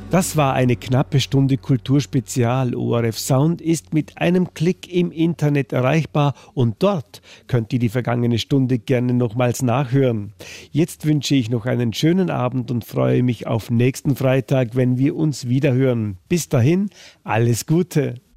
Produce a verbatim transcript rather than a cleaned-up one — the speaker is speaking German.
Das war eine knappe Stunde Kulturspezial. O R F Sound ist mit einem Klick im Internet erreichbar und dort könnt ihr die vergangene Stunde gerne nochmals nachhören. Jetzt wünsche ich noch einen schönen Abend und freue mich auf nächsten Freitag, wenn wir uns wiederhören. Bis dahin, alles Gute.